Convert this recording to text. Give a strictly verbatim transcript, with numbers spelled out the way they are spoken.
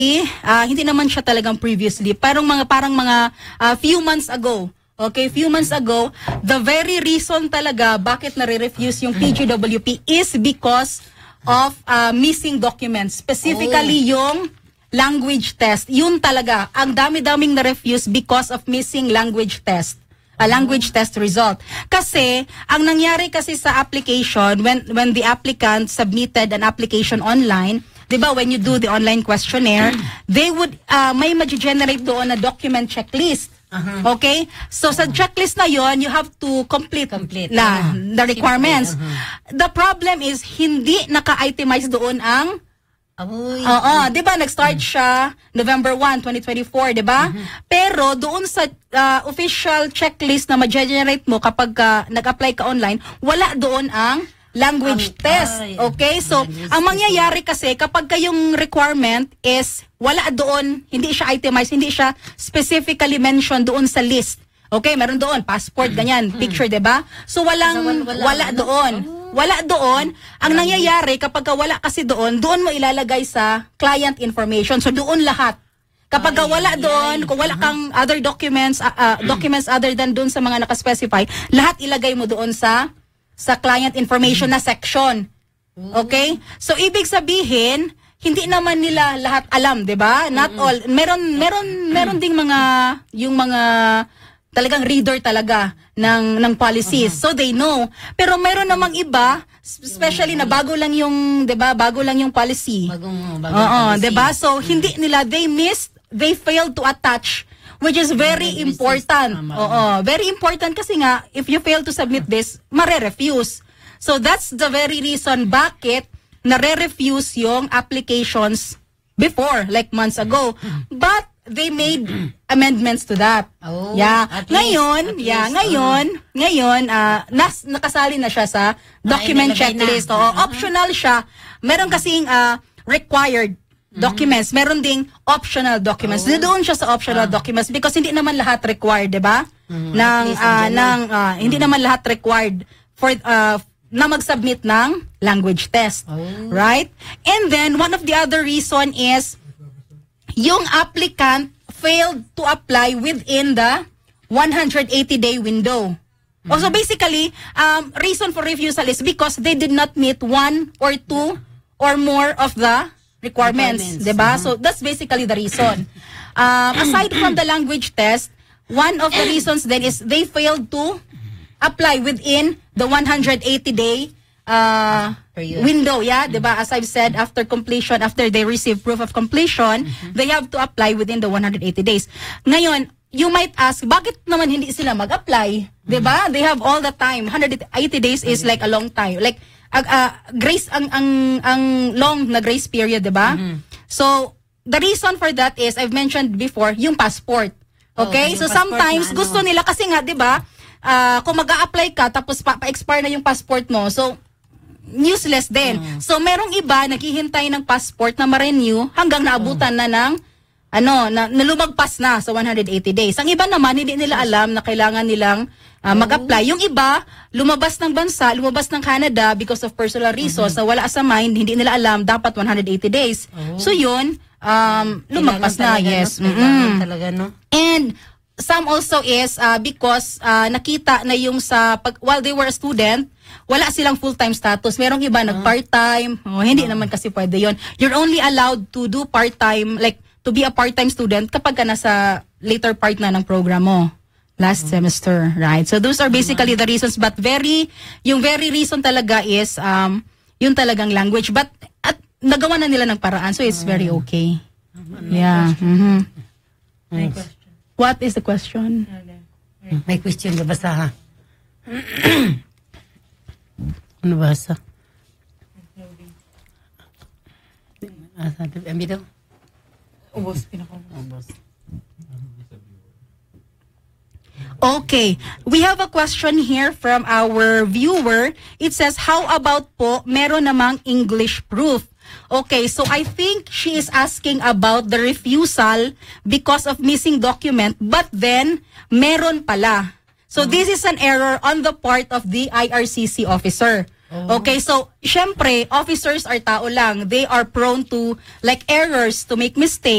uh, hindi naman siya talagang previously. Parang mga parang mga uh, few months ago. Okay, few months ago, the very reason talaga bakit nare-refuse yung P G W P is because of uh, missing documents. Specifically oh. yung language test. Yun talaga. Ang dami-daming na-refuse because of missing language test. A language test result. Kasi, ang nangyari kasi sa application, when when the applicant submitted an application online, di ba, when you do the online questionnaire, they would, uh, may ma-generate doon na document checklist. Uh-huh. Okay? So, sa checklist na yon, you have to complete, complete. Na, uh-huh. the requirements. Uh-huh. The problem is, hindi naka-itemize doon ang Oo, 'di ba nag-start siya November first, twenty twenty-four, 'di ba? Mm-hmm. Pero doon sa uh, official checklist na ma-generate mo kapag uh, nag-apply ka online, wala doon ang language um, test. Ay, okay? So, ang mangyayari kasi kapag kayong requirement is wala doon, hindi siya itemized, hindi siya specifically mentioned doon sa list. Okay, meron doon passport ganyan, picture, 'di ba? So walang wala, wala, wala doon. Wala doon. Ang nangyayari kapag wala kasi doon, doon mo ilalagay sa client information. So doon lahat. Kapag ay, wala doon, ay, kung wala kang other documents, uh, uh, documents other than doon sa mga nakaspecify, lahat ilagay mo doon sa sa client information na section. Okay? So ibig sabihin, hindi naman nila lahat alam, 'di ba? Not all. Meron meron meron ding mga yung mga talagang reader talaga ng ng policies. Uh-huh. So they know. Pero meron namang iba, especially na bago lang yung, 'di ba? Bago lang yung policy. Bagong bagong Oo, 'di ba? So uh-huh. hindi nila, they missed, they failed to attach, which is very uh-huh. important. Oo, very important kasi nga if you fail to submit this, mare-refuse. So that's the very reason bakit nare-refuse yung applications before, like months ago. But they made amendments to that. Oh, yeah. Ngayon, least, yeah, least, ngayon, uh-huh. ngayon uh, nas nakasali na siya sa document checklist. O, uh-huh. optional siya. Meron kasing uh, required documents, uh-huh. meron ding optional documents. Oh. Doon siya sa optional uh-huh. documents because hindi naman lahat required, 'di ba? Uh-huh. Nang uh, nang uh, uh-huh. hindi naman lahat required for uh, na mag-submit ng language test. Oh. Right? And then one of the other reason is yung applicant failed to apply within the one hundred eighty day window. Mm-hmm. Also basically, um, reason for refusal is because they did not meet one or two or more of the requirements, requirements. Diba? Uh-huh. So that's basically the reason. Um, aside from the language test, one of the reasons then is they failed to apply within the one hundred eighty day uh window, yeah, diba? As I've said, after completion, after they receive proof of completion, mm-hmm. they have to apply within the one hundred eighty days. Ngayon, you might ask, bakit naman hindi sila mag-apply? Diba? Mm-hmm. They have all the time. one hundred eighty days is like a long time. Like, uh, uh, grace, ang, ang, ang long na grace period, diba? Mm-hmm. So, the reason for that is, I've mentioned before, yung passport. Okay? Oh, so, sometimes, na, gusto ano? nila, kasi nga, diba, uh, kung mag-a-apply ka, tapos pa- pa-expire na yung passport mo, so, useless din. Mm. So, merong iba naghihintay ng passport na ma-renew hanggang naabutan mm. na ng ano, na, na lumagpas na sa one hundred eighty days. Ang iba naman, hindi nila alam na kailangan nilang uh, mag-apply. Yung iba, lumabas ng bansa, lumabas ng Canada because of personal reasons mm-hmm. na wala sa mind, hindi nila alam, dapat one hundred eighty days. Oh. So, yun, um, lumagpas na, talaga, yes. No? Mm-hmm. Talaga, no? And, some also is uh, because uh, nakita na yung sa, pag, while they were a student, wala silang full-time status. Merong iba nag part-time. Oh, hindi uh-huh. naman kasi pwede yun. You're only allowed to do part-time, like to be a part-time student kapag ka nasa later part na ng program mo. Last uh-huh. semester, right? So those are basically uh-huh. the reasons. But very, yung very reason talaga is um, yung talagang language. But at nagawa na nila ng paraan. So it's uh-huh. very okay. Uh-huh. Yeah. Mm-hmm. May question. What is the question? May question ba basta ha? Ano basa? Asa ito? Ang bito? Ubos, pinaka-ubos. Okay. We have a question here from our viewer. It says, how about po, meron namang English proof? Okay, so I think she is asking about the refusal because of missing document, but then, meron pala. So, uh-huh. this is an error on the part of the I R C C officer. Uh-huh. Okay, so, syempre, officers are tao lang. They are prone to, like, errors, to make mistakes.